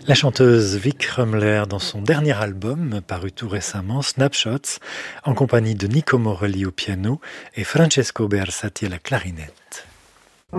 La chanteuse Vic Rumler dans son dernier album, paru tout récemment, Snapshots, en compagnie de Nico Morelli au piano et Francesco Bearsati à la clarinette.